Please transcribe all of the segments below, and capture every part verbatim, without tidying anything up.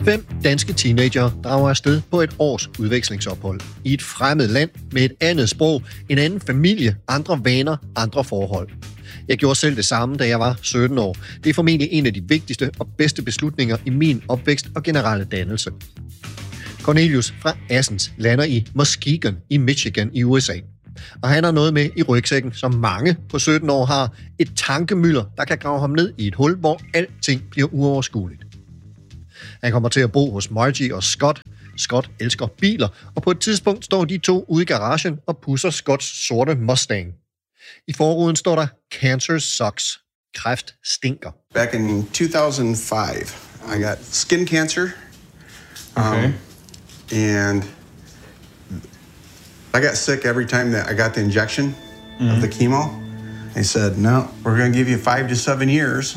Fem danske teenagere drager afsted på et års udvekslingsophold i et fremmed land med et andet sprog, en anden familie, andre vaner, andre forhold. Jeg gjorde selv det samme, da jeg var sytten år. Det er formentlig en af de vigtigste og bedste beslutninger i min opvækst og generelle dannelse. Cornelius fra Assens lander i Muskegon i Michigan i U S A. Og han har noget med i rygsækken, som mange på sytten år har. Et tankemylder, der kan grave ham ned i et hul, hvor alting bliver uoverskueligt. Han kommer til at bo hos Margie og Scott. Scott elsker biler, og på et tidspunkt står de to ude i garagen og pusser Scotts sorte Mustang. I forruden står der "Cancer sucks." Kræft stinker. Back in two thousand five, I got skin cancer. Okay. Um, and I got sick every time that I got the injection mm-hmm. of the chemo. They said, no, we're going to give you five to seven years.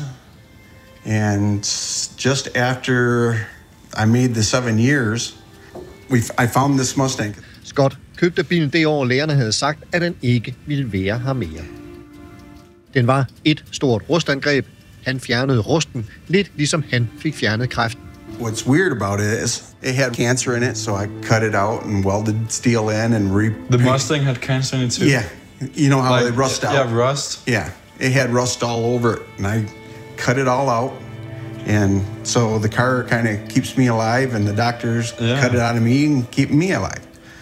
And just after I made the seven years, we I found this Mustang. Scott købte bilen det år, lægerne havde sagt, at den ikke ville være her mere. Den var et stort rustangreb. Han fjernede rusten, lidt ligesom han fik fjernet kræften. What's weird about it is it had cancer in it, so I cut it out and welded steel in and re. The Mustang had cancer in it too? Yeah. You know how like, they rust out? Yeah, rust? Yeah. It had rust all over it, and I cut it all out. And so the car kind of keeps me alive, and the doctors yeah. cut it out of me and keep me alive.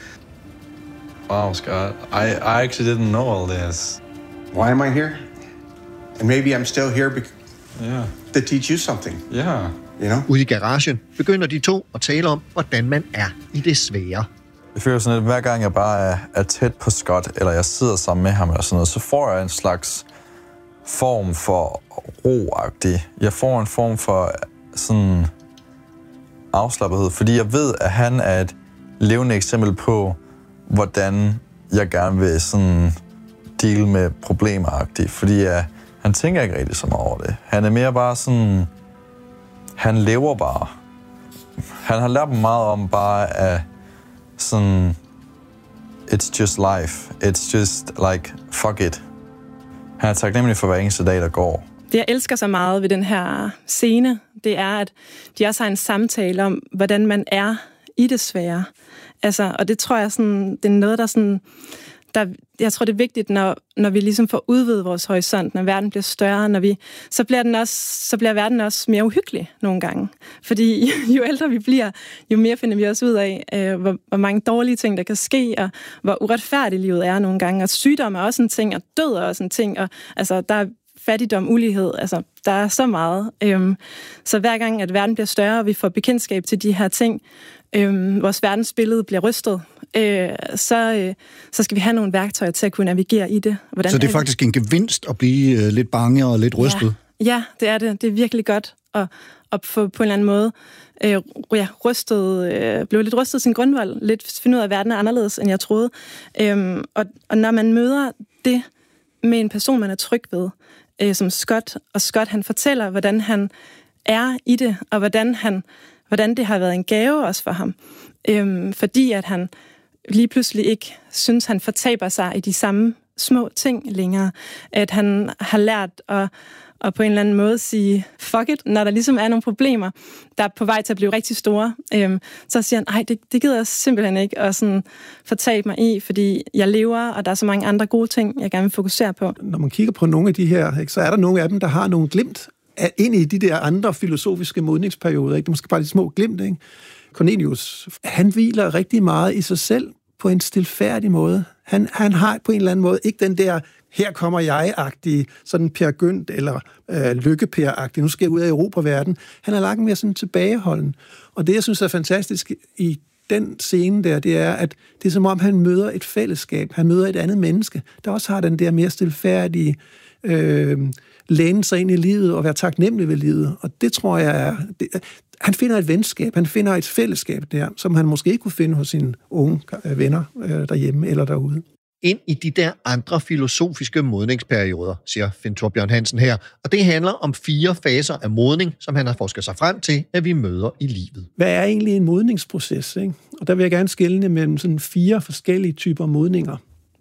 Wow, Scott. I, I actually didn't know all this. Why am I here? And maybe I'm still here because yeah. to teach you something. Yeah. You know? Ude i garagen begynder de to at tale om, hvordan man er i det svære. Jeg føler sådan, at hver gang jeg bare er, er tæt på Scott, eller jeg sidder sammen med ham eller sådan noget, så får jeg en slags form for ro-agtig. Jeg får en form for sådan afslappethed, fordi jeg ved, at han er et levende eksempel på, hvordan jeg gerne vil sådan deal med problemer-agtigt, fordi jeg, han tænker ikke rigtig så meget over det. Han er mere bare sådan, han lever bare. Han har lært mig meget om bare at sådan, it's just life. It's just like, fuck it. Han er taknemmelig for hver eneste dag, der går. Det, jeg elsker så meget ved den her scene, det er, at de også har en samtale om, hvordan man er i det svære. Altså, og det tror jeg, sådan, det er noget, der sådan... Der, jeg tror, det er vigtigt, når, når vi ligesom får udvidet vores horisont, når verden bliver større, når vi, så, bliver den også, så bliver verden også mere uhyggelig nogle gange. Fordi jo ældre vi bliver, jo mere finder vi også ud af, øh, hvor, hvor mange dårlige ting, der kan ske, og hvor uretfærdigt livet er nogle gange. Og sygdom er også en ting, og død er også en ting. Og, altså, der er fattigdom, ulighed, altså, der er så meget. Øhm, så hver gang, at verden bliver større, og vi får bekendtskab til de her ting, øhm, vores verdensbillede bliver rystet, øh, så, øh, så skal vi have nogle værktøjer til at kunne navigere i det. Hvordan så det er faktisk en gevinst at blive øh, lidt bange og lidt rystet? Ja, ja, det er det. Det er virkelig godt at, at få på en eller anden måde øh, ja, rystet, øh, blev lidt rystet sin grundvold, lidt finde ud af, at verden er anderledes, end jeg troede. Øhm, og, og når man møder det med en person, man er tryg ved, øh, som Scott, og Scott han fortæller, hvordan han er i det, og hvordan, han, hvordan det har været en gave også for ham. Øhm, fordi at han lige pludselig ikke synes, han fortaber sig i de samme små ting længere. At han har lært at, at på en eller anden måde sige, fuck it, når der ligesom er nogle problemer, der er på vej til at blive rigtig store. Øhm, så siger han, ej, det, det gider jeg simpelthen ikke at sådan fortabe mig i, fordi jeg lever, og der er så mange andre gode ting, jeg gerne vil fokusere på. Når man kigger på nogle af de her, ikke, så er der nogle af dem, der har nogle glimt ind i de der andre filosofiske modningsperioder. Ikke? Det er måske bare de små glimt, ikke? Cornelius, han hviler rigtig meget i sig selv på en stilfærdig måde. Han, han har på en eller anden måde ikke den der, her kommer jeg-agtige, sådan Per Gynt eller øh, Lykke-Per-agtige, nu skal jeg ud af Europa-verden. Han har lagt mere sådan tilbageholden. Og det, jeg synes er fantastisk i den scene der, det er, at det er som om, han møder et fællesskab. Han møder et andet menneske, der også har den der mere stilfærdige øh, læne sig ind i livet og være taknemmelig ved livet. Og det tror jeg er... Det, han finder et venskab, han finder et fællesskab der, som han måske ikke kunne finde hos sine unge venner øh, derhjemme eller derude. Ind i de der andre filosofiske modningsperioder, siger Finn Thorbjørn Hansen her. Og det handler om fire faser af modning, som han har forsket sig frem til, at vi møder i livet. Hvad er egentlig en modningsproces? Ikke? Og der vil jeg gerne skelne mellem sådan fire forskellige typer modninger.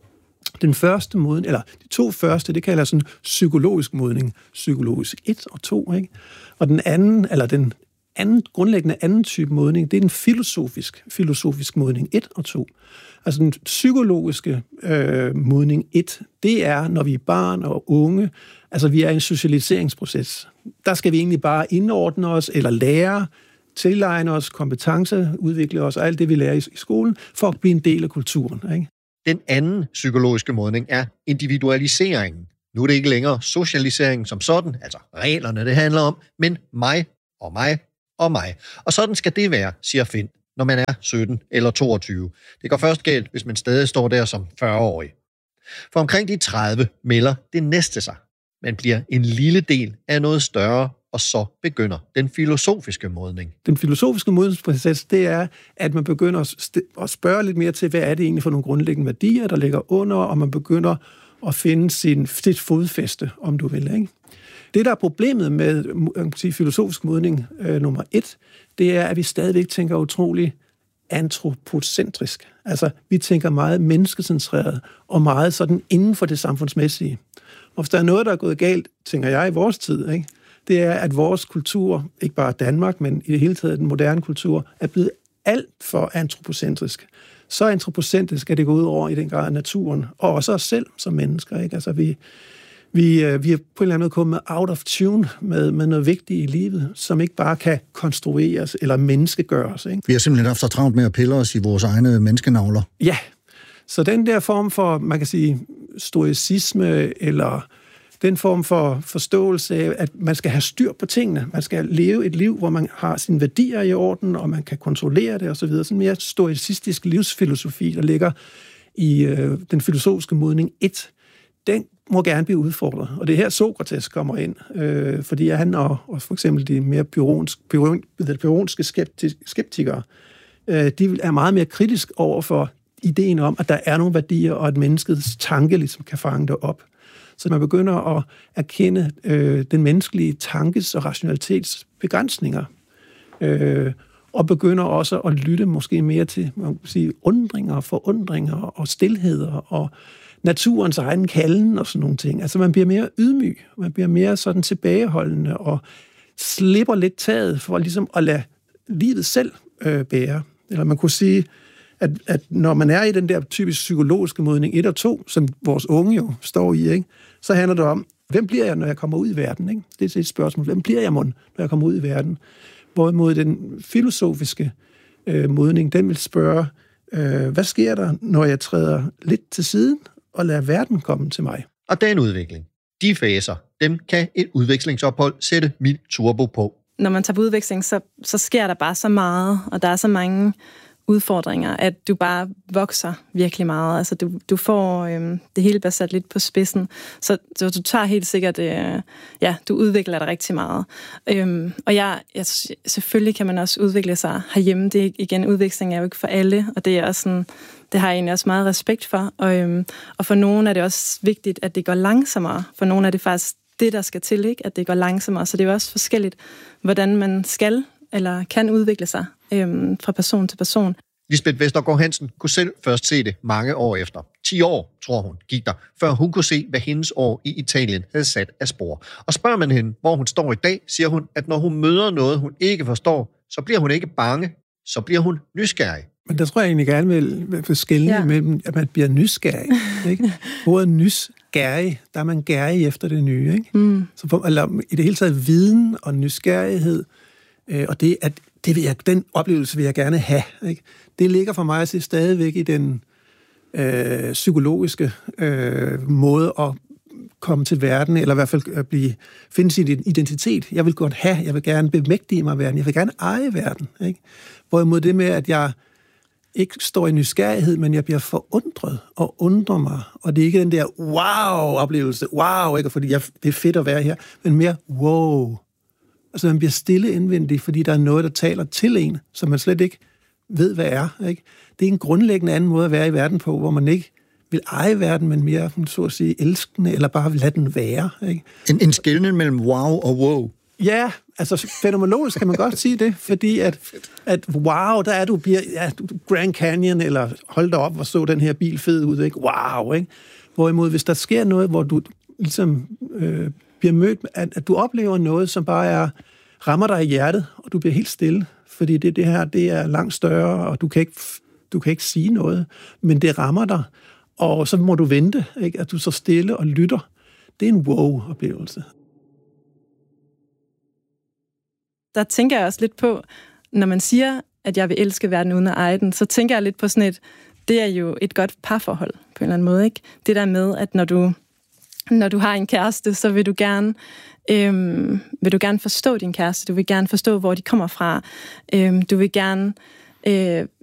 Den første modning, eller de to første, det kalder sådan psykologisk modning. Psykologisk et og to, ikke? Og den anden, eller den anden, grundlæggende anden type modning, det er den filosofisk, filosofisk modning et og to. Altså den psykologiske øh, modning et, det er, når vi er barn og unge, altså vi er i en socialiseringsproces. Der skal vi egentlig bare indordne os, eller lære, tilegne os kompetencer, udvikle os, og alt det, vi lærer i, i skolen, for at blive en del af kulturen. Ikke? Den anden psykologiske modning er individualiseringen. Nu er det ikke længere socialisering som sådan, altså reglerne det handler om, men mig og mig og mig. Og sådan skal det være, siger Finn, når man er sytten eller toogtyve. Det går først galt, hvis man stadig står der som fyrre-årig. For omkring de tredive melder det næste sig. Man bliver en lille del af noget større, og så begynder den filosofiske modning. Den filosofiske modningsproces, det er, at man begynder at spørge lidt mere til, hvad er det egentlig for nogle grundlæggende værdier, der ligger under, og man begynder at finde sin, sit fodfæste, om du vil. Ikke? Det, der er problemet med sige, filosofisk modning øh, nummer et, det er, at vi stadigvæk tænker utrolig antropocentrisk. Altså, vi tænker meget menneskecentreret, og meget sådan inden for det samfundsmæssige. Og hvis der er noget, der er gået galt, tænker jeg i vores tid, ikke? Det er, at vores kultur, ikke bare Danmark, men i det hele taget den moderne kultur, er blevet alt for antropocentrisk. Så antropocentrisk er det gået ud over i den grad af naturen, og også os selv som mennesker. Ikke? Altså, vi, vi, vi er på en eller anden måde kommet out of tune med, med noget vigtigt i livet, som ikke bare kan konstrueres eller menneskegøres. Ikke? Vi har simpelthen haft så travlt med at pille os i vores egne menneskenavler. Ja, så den der form for, man kan sige, stoicisme eller den form for forståelse af, at man skal have styr på tingene. Man skal leve et liv, hvor man har sine værdier i orden, og man kan kontrollere det osv. Sådan en mere stoicistisk livsfilosofi, der ligger i øh, den filosofiske modning et, den må gerne blive udfordret. Og det er her Sokrates kommer ind, øh, fordi han og, og for eksempel de mere pyrrhonske skeptikere, øh, de er meget mere kritisk over for ideen om, at der er nogle værdier, og at menneskets tanke ligesom kan fange det op. Så man begynder at erkende øh, den menneskelige tankes og rationalitets begrænsninger, øh, og begynder også at lytte måske mere til, man kan sige, undringer, forundringer og stilheder og naturens egen kalden og sådan nogle ting. Altså man bliver mere ydmyg, man bliver mere sådan tilbageholdende og slipper lidt taget for ligesom at lade livet selv øh, bære. Eller man kunne sige, At, at når man er i den der typisk psykologiske modning et og to, som vores unge jo står i, ikke, så handler det om, hvem bliver jeg, når jeg kommer ud i verden? Ikke? Det er et spørgsmål. Hvem bliver jeg, mon, når jeg kommer ud i verden? Hvorimod den filosofiske øh, modning, den vil spørge, øh, hvad sker der, når jeg træder lidt til siden og lader verden komme til mig? Og den udvikling, de faser, dem kan et udvekslingsophold sætte mild turbo på. Når man tager på udveksling, så, så sker der bare så meget, og der er så mange udfordringer, at du bare vokser virkelig meget. Altså, du, du får øhm, det hele bare sat lidt på spidsen. Så, så du tager helt sikkert, øh, ja, du udvikler dig rigtig meget. Øhm, og jeg, jeg, selvfølgelig kan man også udvikle sig herhjemme. Det er, igen, udveksling er jo ikke for alle, og det er også sådan, det har jeg egentlig også meget respekt for. Og, øhm, og for nogen er det også vigtigt, at det går langsommere. For nogen er det faktisk det, der skal til, ikke? At det går langsommere. Så det er jo også forskelligt, hvordan man skal eller kan udvikle sig øhm, fra person til person. Lisbeth Vestergaard Hansen kunne selv først se det mange år efter. ti år, tror hun, gik der, før hun kunne se, hvad hendes år i Italien havde sat af spor. Og spørger man hende, hvor hun står i dag, siger hun, at når hun møder noget, hun ikke forstår, så bliver hun ikke bange, så bliver hun nysgerrig. Men der tror jeg egentlig gerne vil, vil skelne ja. mellem, at man bliver nysgerrig. Ikke? Ordet nysgerrig, der er man gærig efter det nye. Ikke? Mm. Så for, eller, i det hele taget viden og nysgerrighed, øh, og det, at, det vil jeg, den oplevelse vil jeg gerne have. Ikke? Det ligger for mig at se stadigvæk i den øh, psykologiske øh, måde at komme til verden, eller i hvert fald at blive, finde sin identitet. Jeg vil godt have, jeg vil gerne bemægtige mig verden, jeg vil gerne eje verden. Ikke? Hvorimod det med, at jeg ikke står i nysgerrighed, men jeg bliver forundret og undrer mig. Og det er ikke den der wow-oplevelse. Wow, ikke? Fordi jeg, det er fedt at være her. Men mere wow. Altså man bliver stille indvendigt, fordi der er noget, der taler til en, som man slet ikke ved, hvad er. Ikke? Det er en grundlæggende anden måde at være i verden på, hvor man ikke vil eje verden, men mere, så at sige, elskende, eller bare vil lade den være. Ikke? En, en skelnen mellem wow og wow. Ja, altså fænomenologisk kan man godt sige det, fordi at, at wow, der er du, ja, Grand Canyon, eller hold da op, hvor så den her bil fed ud, ikke? Wow, ikke? Hvorimod, hvis der sker noget, hvor du ligesom øh, bliver mødt, at, at du oplever noget, som bare er rammer dig i hjertet, og du bliver helt stille, fordi det, det her det er langt større, og du kan, ikke, du kan ikke sige noget, men det rammer dig, og så må du vente, ikke? At du så stille og lytter. Det er en wow-oplevelse. Der tænker jeg også lidt på, når man siger, at jeg vil elske verden uden at eje den, så tænker jeg lidt på sådan et, det er jo et godt parforhold på en eller anden måde, ikke? Det der med, at når du, når du har en kæreste, så vil du gerne, øhm, vil du gerne forstå din kæreste, du vil gerne forstå, hvor de kommer fra, øhm, du vil gerne øh,